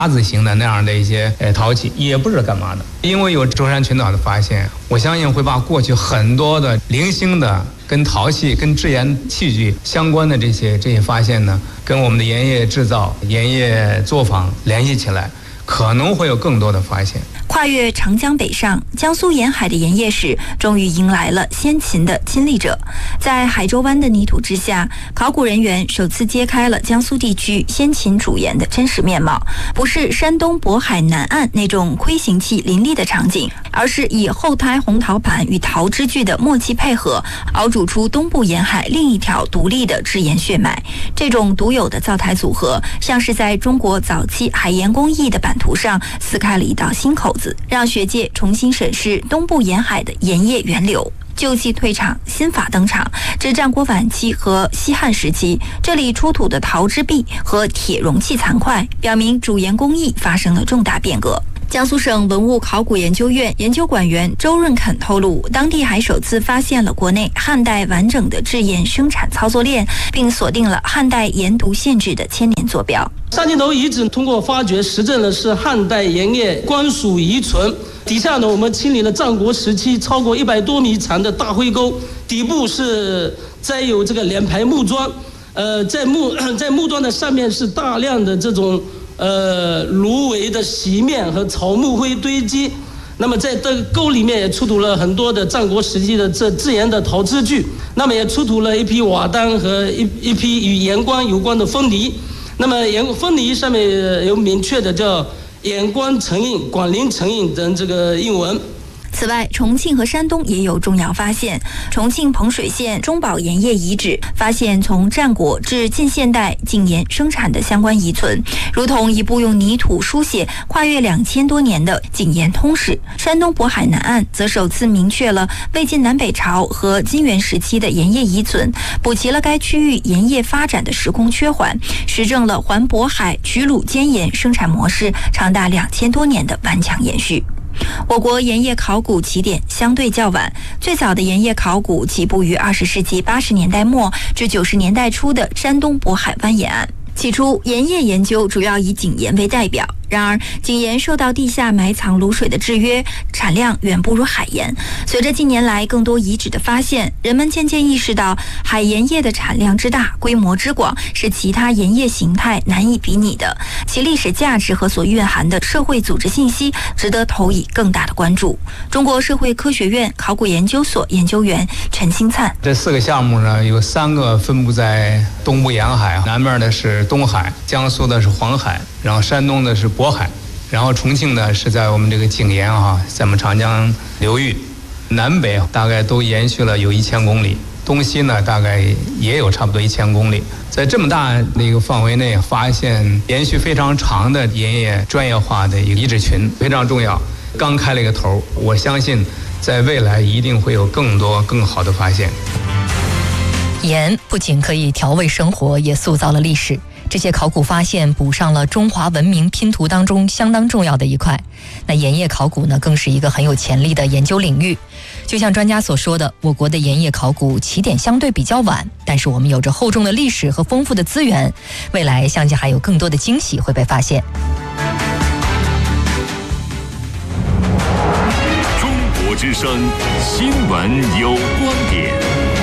八字形的那样的一些陶器，也不知道干嘛的。因为有舟山群岛的发现，我相信会把过去很多的零星的跟陶器、跟制盐器具相关的这些发现呢，跟我们的盐业制造、盐业作坊联系起来，可能会有更多的发现。 跨越长江北上，江苏沿海的盐业史终于迎来了先秦的亲历者。在海州湾的泥土之下，考古人员首次揭开了江苏地区先秦主盐的真实面貌，不是山东渤海南岸那种窥形器林立的场景，而是以后胎红陶盘与陶支具的默契配合，熬煮出东部沿海另一条独立的制盐血脉。这种独有的灶台组合，像是在中国早期海盐工艺的版图上撕开了一道新口子，让学界重新审视东部沿海的盐业源流。旧器退场，新法登场。至战国晚期和西汉时期，这里出土的陶之璧和铁容器残块，表明主盐工艺发生了重大变革。江苏省文物考古研究院研究馆员周润肯透露，当地还首次发现了国内汉代完整的制盐生产操作链，并锁定了汉代盐毒限制的千年坐标。 三尖头遗址通过发掘实证的是汉代盐业官署遗存，底下呢我们清理了战国时期超过100多米长的大灰沟，底部是栽有这个连排木桩，在木桩的上面是大量的这种芦苇的席面和草木灰堆积。那么在这个沟里面也出土了很多的战国时期的这制盐的陶支具，那么也出土了一批瓦当和一批与盐官有关的封泥。那么封泥上面有明确的叫盐官成印、广陵成印等这个印文。 此外，重庆和山东也有重要发现。重庆彭水县中宝盐业遗址发现从战国至近现代井盐生产的相关遗存，如同一部用泥土书写跨越2000多年的井盐通史。山东渤海南岸则首次明确了魏晋南北朝和金元时期的盐业遗存，补齐了该区域盐业发展的时空缺环，实证了环渤海曲鲁间盐生产模式长达2000多年的顽强延续。我国盐业考古起点相对较晚，最早的盐业考古起步于20世纪80年代末至90年代初的山东渤海湾沿岸。起初，盐业研究主要以井盐为代表，然而井盐受到地下埋藏卤水的制约，产量远不如海盐。随着近年来更多遗址的发现，人们渐渐意识到海盐业的产量之大、规模之广是其他盐业形态难以比拟的，其历史价值和所蕴含的社会组织信息值得投以更大的关注。中国社会科学院考古研究所研究员陈兴灿： 这4个项目呢，有3个分布在东部沿海，南面的是东海，江苏的是黄海，然后山东的是渤海，然后重庆呢是在我们这个井沿在我们长江流域，南北大概都延续了有1000公里，东西呢大概也有差不多1000公里。在这么大的一个范围内发现延续非常长的盐业专业化的一个遗址群，非常重要。刚开了一个头，我相信在未来一定会有更多更好的发现。 盐不仅可以调味生活，也塑造了历史。这些考古发现补上了中华文明拼图当中相当重要的一块。那盐业考古呢，更是一个很有潜力的研究领域。就像专家所说的，我国的盐业考古起点相对比较晚，但是我们有着厚重的历史和丰富的资源，未来相信还有更多的惊喜会被发现。 中国之声新闻有观点。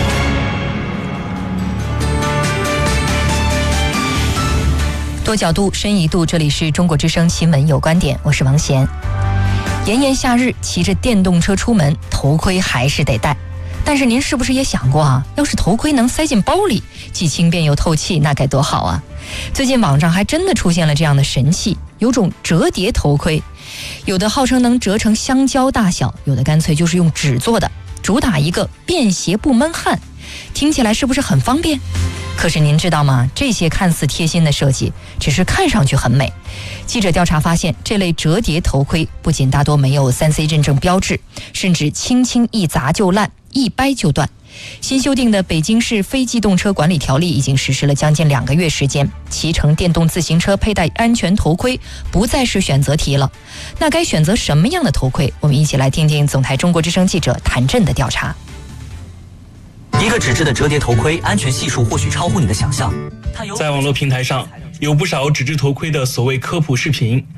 多角度，深一度，这里是中国之声新闻有观点，我是王贤。炎炎夏日，骑着电动车出门，头盔还是得戴。但是您是不是也想过啊，要是头盔能塞进包里，既轻便又透气，那该多好啊。最近网上还真的出现了这样的神器，有种折叠头盔，有的号称能折成香蕉大小，有的干脆就是用纸做的，主打一个便携不闷汗。听起来是不是很方便？可是您知道吗？这些看似贴心的设计，只是看上去很美。记者调查发现，这类折叠头盔不仅大多没有3C 认证标志，甚至轻轻一砸就烂，一掰就断。新修订的北京市非机动车管理条例已经实施了将近2个月时间，骑乘电动自行车佩戴安全头盔不再是选择题了。那该选择什么样的头盔？我们一起来听听总台中国之声记者谭震的调查。 一个纸质的折叠头盔，安全系数或许超乎你的想象。 在网络平台上， 有不少纸质头盔的所谓科普视频。